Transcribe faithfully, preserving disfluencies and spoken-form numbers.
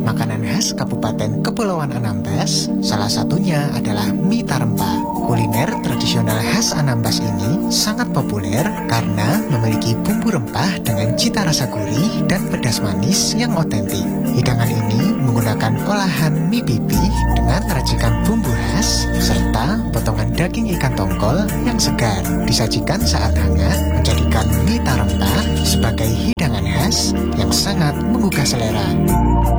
Makanan khas Kabupaten Kepulauan Anambas, salah satunya adalah mie tarempa. Kuliner tradisional khas Anambas ini sangat populer karena memiliki bumbu rempah dengan cita rasa gurih dan pedas manis yang otentik. Hidangan ini menggunakan olahan mie pipi dengan racikan bumbu khas serta potongan daging ikan tongkol yang segar. Disajikan saat hangat, menjadikan mie tarempa sebagai hidangan khas yang sangat menggugah selera.